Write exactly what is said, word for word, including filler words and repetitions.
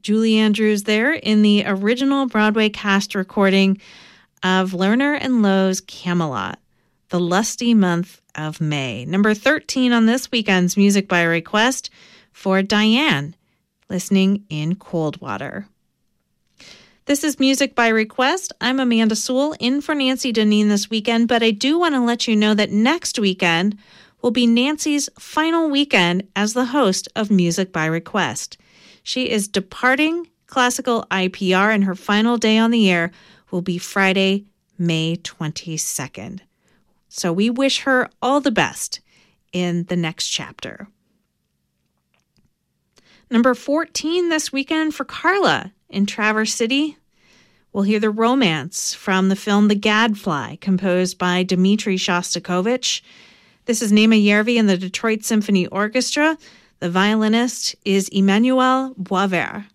Julie Andrews there in the original Broadway cast recording of Lerner and Loewe's Camelot, the lusty month of May. Number thirteen on this weekend's Music by Request for Diane, listening in Coldwater. This is Music by Request. I'm Amanda Sewell, in for Nancy Deneen this weekend, but I do want to let you know that next weekend will be Nancy's final weekend as the host of Music by Request. She is departing Classical I P R, and her final day on the air will be Friday, May twenty-second. So we wish her all the best in the next chapter. Number fourteen this weekend for Carla in Traverse City. We'll hear The Romance from the film The Gadfly, composed by Dmitri Shostakovich. This is Nema Yervi and the Detroit Symphony Orchestra. The violinist is Emmanuel Boisvert.